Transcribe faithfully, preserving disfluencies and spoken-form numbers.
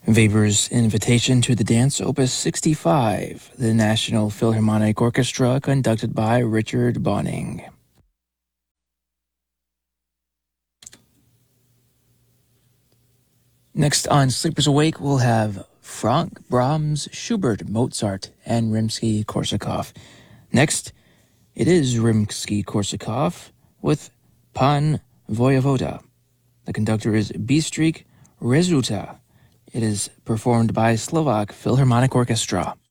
Weber's Invitation to the Dance, Opus sixty-five, the National Philharmonic Orchestra, conducted by Richard Bonning. Next on Sleepers Awake, we'll have Frank, Brahms, Schubert, Mozart, and Rimsky-Korsakov. Next, it is Rimsky-Korsakov with Pan Voyevoda. The conductor is Bystrik Rezuta. It is performed by Slovak Philharmonic Orchestra.